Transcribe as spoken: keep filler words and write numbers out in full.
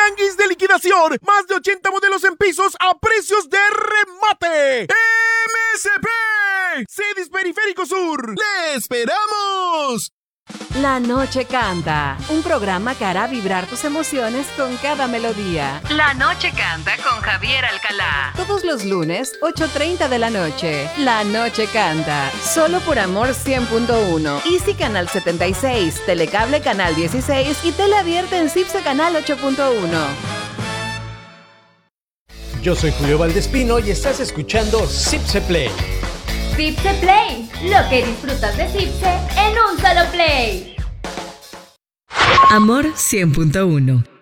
Tianguis de liquidación. Más de ochenta modelos en pisos a precios de remate. M S P. Cedis Periférico Sur. ¡Le esperamos! La Noche Canta, un programa que hará vibrar tus emociones con cada melodía. La Noche Canta con Javier Alcalá. Todos los lunes, ocho treinta de la noche. La Noche Canta, solo por Amor cien punto uno. Easy Canal setenta y seis, Telecable Canal dieciséis y Tele Abierta en Cipse Canal ocho punto uno. Yo soy Julio Valdespino y estás escuchando Cipse Play. Cipse Play, lo que disfrutas de Cipse en un solo play. Amor cien punto uno.